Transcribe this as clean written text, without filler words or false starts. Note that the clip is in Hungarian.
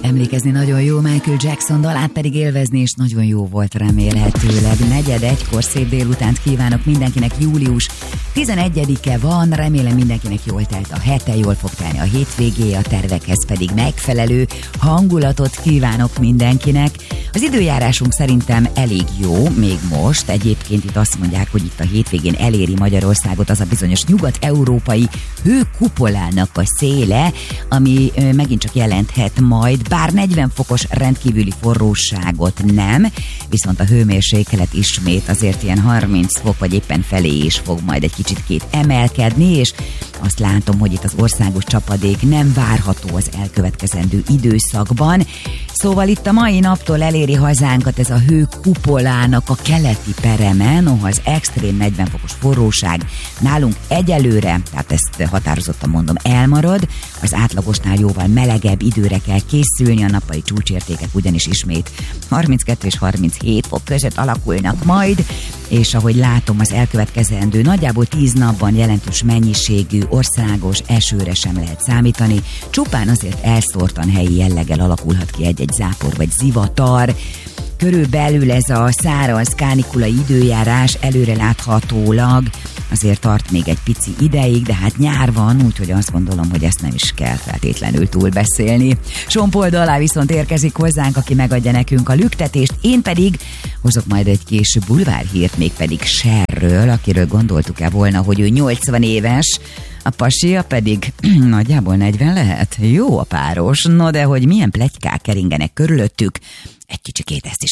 Emlékezni nagyon jó, Michael Jackson dalát pedig élvezni is nagyon jó volt remélhetőleg. 4:01-kor szép délutánt kívánok mindenkinek, július 11-e van, remélem mindenkinek jól telt a hete, jól fog telni a hétvégéje, a tervekhez pedig megfelelő hangulatot kívánok mindenkinek. Az időjárásunk szerintem elég jó, még most. Egyébként itt azt mondják, hogy itt a hétvégén eléri Magyarországot az a bizonyos nyugat-európai hőkupolának a széle, ami megint csak jelenthet majd, bár 40 fokos rendkívüli forróságot nem, viszont a hőmérséklet ismét azért ilyen 30 fok, vagy éppen felé is fog majd egy kicsit emelkedni, és azt látom, hogy itt az országos csapadék nem várható az elkövetkezendő időszakban. Szóval itt a mai naptól eléri hazánkat ez a hőkupolának a keleti pereme, noha az extrém 40 fokos forróság nálunk egyelőre, tehát ezt határozottan mondom, elmarad, az átlagosnál jóval melegebb időre kell készülni, a nappali csúcsértékek ugyanis ismét 32 és 37 fok között alakulnak majd, és ahogy látom, az elkövetkezendő nagyjából 10 napban jelentős mennyiségű országos esőre sem lehet számítani, csupán azért elszórtan helyi jelleggel alakulhat ki egy-egy zápor vagy zivatar. Körülbelül ez a száraz kánikula időjárás előreláthatólag azért tart még egy pici ideig, de hát nyár van, úgyhogy azt gondolom, hogy ezt nem is kell feltétlenül túlbeszélni. Sompolda alá viszont érkezik hozzánk, aki megadja nekünk a lüktetést, én pedig hozok majd egy később bulvárhírt, mégpedig Cherről, akiről gondoltuk-e volna, hogy ő 80 éves, a pasia pedig nagyjából 40 lehet. Jó a páros, no de hogy milyen pletykák keringenek körülöttük, egy kicsikét ezt is